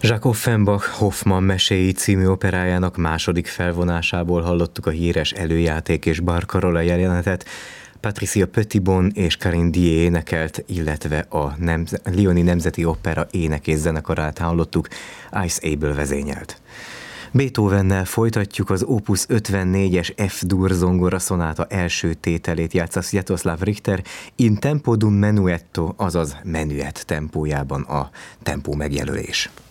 Jacques Offenbach Hoffmann meséi című operájának második felvonásából hallottuk a híres Előjáték és Barcarola jelenetet. Patricia Petitbon és Karine Dié énekelt, illetve a Lyoni Nemzeti Opera ének és zenekarát hallottuk, Ice Able vezényelt. Beethovennel folytatjuk, az Opus 54-es F-dur zongora szonáta első tételét játsza Sviatoslav Richter in tempo d'un menuetto, azaz menuett tempójában a tempó megjelölés.